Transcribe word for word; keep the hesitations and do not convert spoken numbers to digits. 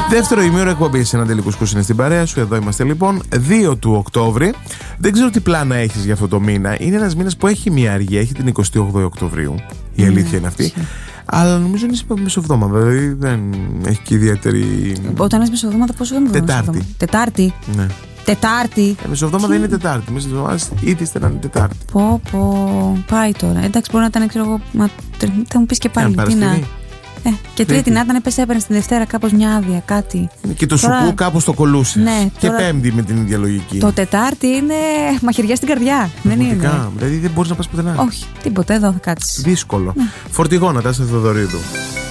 Δεύτερο ημίωρο εκπομπή σε ένα τελικό σκους είναι στην παρέα σου. Εδώ είμαστε λοιπόν, δύο του Οκτώβρη. Δεν ξέρω τι πλάνα έχεις για αυτό το μήνα. Είναι ένας μήνας που έχει μια αργία, έχει την εικοστή όγδοη Οκτωβρίου. Η αλήθεια mm, είναι αυτή. Yeah. Αλλά νομίζω είναι μεσοβδόμαδα, δηλαδή δεν έχει και ιδιαίτερη. Όταν είναι μεσοβδόμαδα, πόσο δεν μπορεί να είναι. Τετάρτη. Τετάρτη. Ναι. Τετάρτη. Ε, μεσοβδόμαδα είναι Τετάρτη. Μέσα εβδομάδα ήδη να είναι Τετάρτη. Πω, πω. Πάει τώρα. Εντάξει, μπορεί να ήταν, ξέρω εγώ. Μα, θα μου πει και πάλι. Τι να. Ε, και τρίτη να ήταν, πες έπαιρνε την Δευτέρα κάπως μια άδεια, κάτι. Και το τώρα... σουκού κάπως το κολούσε. Ναι, και τώρα... Πέμπτη με την ίδια λογική. Το Τετάρτη είναι μαχαιριά στην καρδιά. Δεν είναι. Δηλαδή δεν μπορείς να πας πουθενά. Όχι, τίποτα, εδώ θα κάτσεις. Δύσκολο. Ναι. Φορτηγό, Νατάσα Θεοδωρίδου.